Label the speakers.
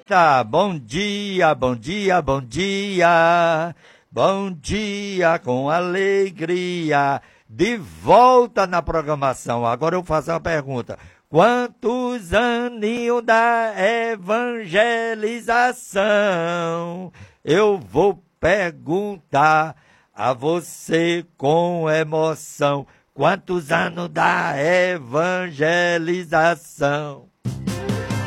Speaker 1: Tá, bom dia, bom dia, bom dia. Bom dia com alegria. De volta na programação. Agora eu faço uma pergunta. Quantos aninhos da evangelização? Eu vou perguntar a você com emoção. Quantos anos da evangelização?